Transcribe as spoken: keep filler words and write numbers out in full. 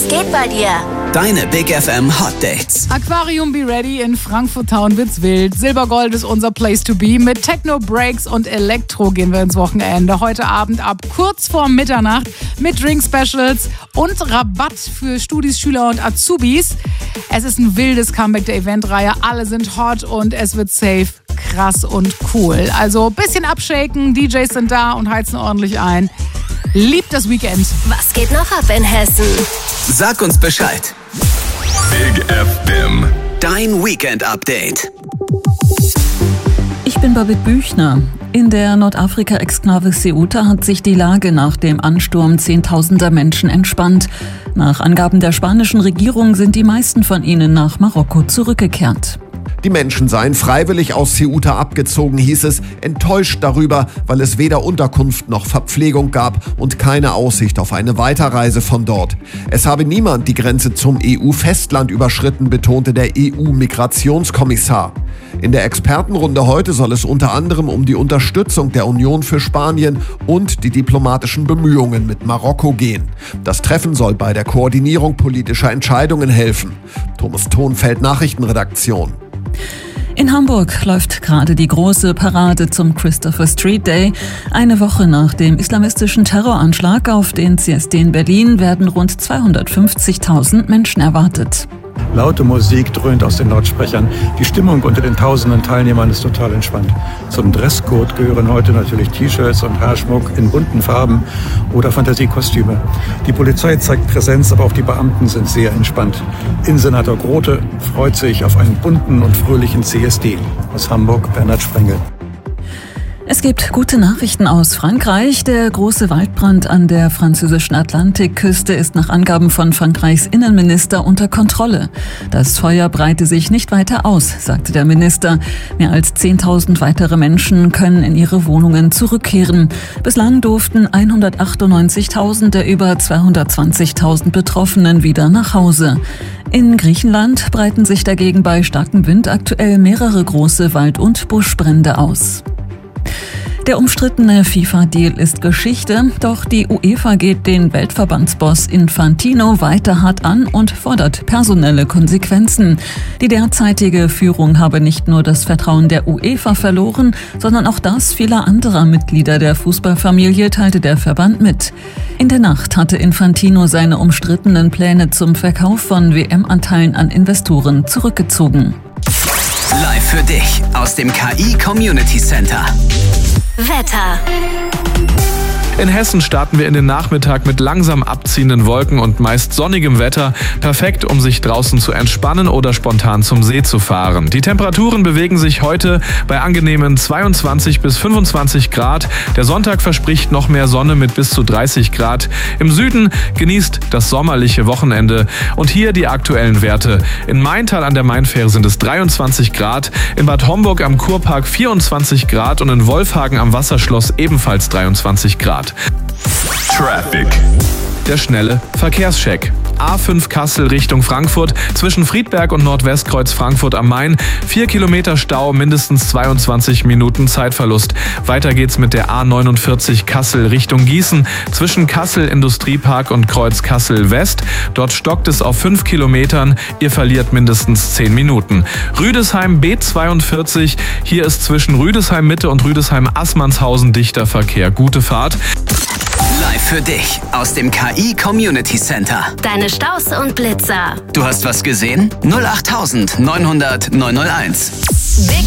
geht bei dir? Deine Big F M Hot Dates. Aquarium Be Ready in Frankfurt Town wird's wild. Silbergold ist unser Place to be. Mit Techno Breaks und Elektro gehen wir ins Wochenende. Heute Abend ab kurz vor Mitternacht mit Drink Specials und Rabatt für Studis, Schüler und Azubis. Es ist ein wildes Comeback der Eventreihe. Alle sind hot und es wird safe, krass und cool. Also bisschen abshaken, D Js sind da und heizen ordentlich ein. Liebt das Weekend. Was geht noch ab in Hessen? Sag uns Bescheid. Big F M. Dein Weekend-Update. Ich bin Babette Büchner. In der Nordafrika-Exklave Ceuta hat sich die Lage nach dem Ansturm zehntausender Menschen entspannt. Nach Angaben der spanischen Regierung sind die meisten von ihnen nach Marokko zurückgekehrt. Die Menschen seien freiwillig aus Ceuta abgezogen, hieß es, enttäuscht darüber, weil es weder Unterkunft noch Verpflegung gab und keine Aussicht auf eine Weiterreise von dort. Es habe niemand die Grenze zum E U-Festland überschritten, betonte der E U-Migrationskommissar. In der Expertenrunde heute soll es unter anderem um die Unterstützung der Union für Spanien und die diplomatischen Bemühungen mit Marokko gehen. Das Treffen soll bei der Koordinierung politischer Entscheidungen helfen. Thomas Thonfeld, Nachrichtenredaktion. In Hamburg läuft gerade die große Parade zum Christopher Street Day. Eine Woche nach dem islamistischen Terroranschlag auf den C S D in Berlin werden rund zweihundertfünfzigtausend Menschen erwartet. Laute Musik dröhnt aus den Lautsprechern. Die Stimmung unter den tausenden Teilnehmern ist total entspannt. Zum Dresscode gehören heute natürlich T-Shirts und Haarschmuck in bunten Farben oder Fantasiekostüme. Die Polizei zeigt Präsenz, aber auch die Beamten sind sehr entspannt. Innensenator Grote freut sich auf einen bunten und fröhlichen C S D. Aus Hamburg, Bernhard Sprengel. Es gibt gute Nachrichten aus Frankreich. Der große Waldbrand an der französischen Atlantikküste ist nach Angaben von Frankreichs Innenminister unter Kontrolle. Das Feuer breite sich nicht weiter aus, sagte der Minister. Mehr als zehntausend weitere Menschen können in ihre Wohnungen zurückkehren. Bislang durften hundertachtundneunzigtausend der über zweihundertzwanzigtausend Betroffenen wieder nach Hause. In Griechenland breiten sich dagegen bei starkem Wind aktuell mehrere große Wald- und Buschbrände aus. Der umstrittene FIFA-Deal ist Geschichte, doch die UEFA geht den Weltverbandsboss Infantino weiter hart an und fordert personelle Konsequenzen. Die derzeitige Führung habe nicht nur das Vertrauen der UEFA verloren, sondern auch das vieler anderer Mitglieder der Fußballfamilie, teilte der Verband mit. In der Nacht hatte Infantino seine umstrittenen Pläne zum Verkauf von W M-Anteilen an Investoren zurückgezogen. Live für dich aus dem K I Community Center. Wetter. In Hessen starten wir in den Nachmittag mit langsam abziehenden Wolken und meist sonnigem Wetter. Perfekt, um sich draußen zu entspannen oder spontan zum See zu fahren. Die Temperaturen bewegen sich heute bei angenehmen zweiundzwanzig bis fünfundzwanzig Grad. Der Sonntag verspricht noch mehr Sonne mit bis zu dreißig Grad. Im Süden genießt das sommerliche Wochenende. Und hier die aktuellen Werte. In Maintal an der Mainfähre sind es dreiundzwanzig Grad, in Bad Homburg am Kurpark vierundzwanzig Grad und in Wolfhagen am Wasserschloss ebenfalls dreiundzwanzig Grad. Traffic. Der schnelle Verkehrscheck. A fünf Kassel Richtung Frankfurt, zwischen Friedberg und Nordwestkreuz Frankfurt am Main. Vier Kilometer Stau, mindestens zweiundzwanzig Minuten Zeitverlust. Weiter geht's mit der A neunundvierzig Kassel Richtung Gießen, zwischen Kassel Industriepark und Kreuz Kassel West. Dort stockt es auf fünf Kilometern. Ihr verliert mindestens zehn Minuten. Rüdesheim B zweiundvierzig. Hier ist zwischen Rüdesheim Mitte und Rüdesheim Assmannshausen dichter Verkehr. Gute Fahrt. Live für dich aus dem K I Community Center. Deine Staus und Blitzer. Du hast was gesehen? null acht neunhundert neunhunderteins. Big